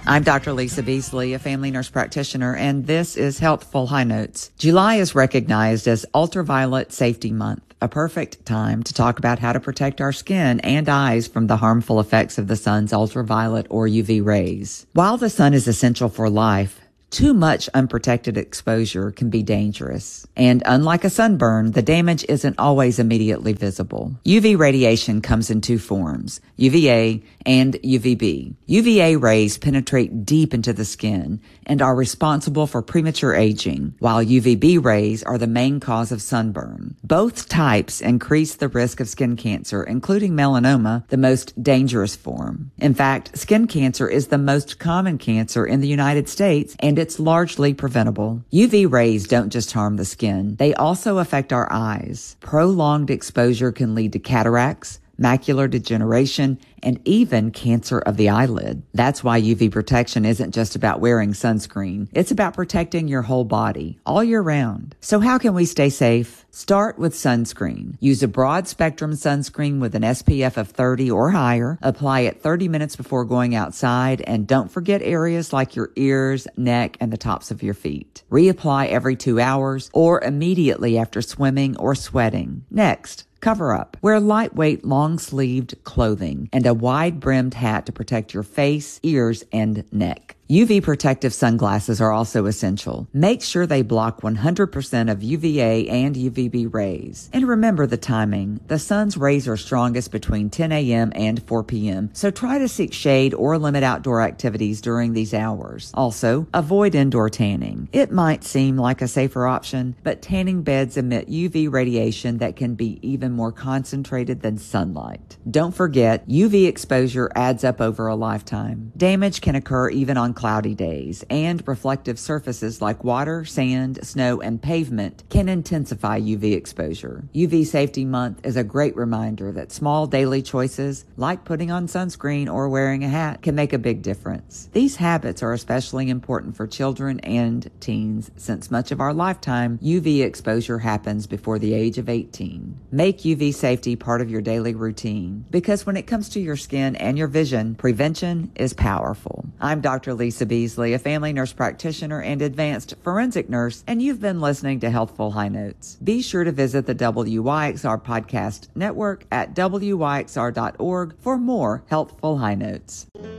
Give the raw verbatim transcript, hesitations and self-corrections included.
I'm Doctor Lisa Beasley, a family nurse practitioner, and this is Healthful High Notes. July is recognized as Ultraviolet Safety Month, a perfect time to talk about how to protect our skin and eyes from the harmful effects of the sun's ultraviolet or U V rays. While the sun is essential for life, too much unprotected exposure can be dangerous. And unlike a sunburn, the damage isn't always immediately visible. U V radiation comes in two forms, U V A and U V B. U V A rays penetrate deep into the skin and are responsible for premature aging, while U V B rays are the main cause of sunburn. Both types increase the risk of skin cancer, including melanoma, the most dangerous form. In fact, skin cancer is the most common cancer in the United States, and it's largely preventable. U V rays don't just harm the skin, they also affect our eyes. Prolonged exposure can lead to cataracts, macular degeneration, and even cancer of the eyelid. That's why U V protection isn't just about wearing sunscreen. It's about protecting your whole body all year round. So how can we stay safe? Start with sunscreen. Use a broad spectrum sunscreen with an S P F of thirty or higher. Apply it thirty minutes before going outside, and don't forget areas like your ears, neck, and the tops of your feet. Reapply every two hours or immediately after swimming or sweating. Next, cover up. Wear lightweight, long-sleeved clothing and a wide-brimmed hat to protect your face, ears, and neck. U V protective sunglasses are also essential. Make sure they block one hundred percent of U V A and U V B rays. And remember the timing. The sun's rays are strongest between ten a.m. and four p.m., so try to seek shade or limit outdoor activities during these hours. Also, avoid indoor tanning. It might seem like a safer option, but tanning beds emit U V radiation that can be even more concentrated than sunlight. Don't forget, U V exposure adds up over a lifetime. Damage can occur even on cloudy days, and reflective surfaces like water, sand, snow, and pavement can intensify U V exposure. U V Safety Month is a great reminder that small daily choices, like putting on sunscreen or wearing a hat, can make a big difference. These habits are especially important for children and teens, since much of our lifetime, U V exposure happens before the age of eighteen. Make U V safety part of your daily routine, because when it comes to your skin and your vision, prevention is powerful. I'm Doctor Lisa Beasley, a family nurse practitioner and advanced forensic nurse, and you've been listening to Healthful High Notes. Be sure to visit the W Y X R podcast network at W Y X R dot org for more Healthful High Notes.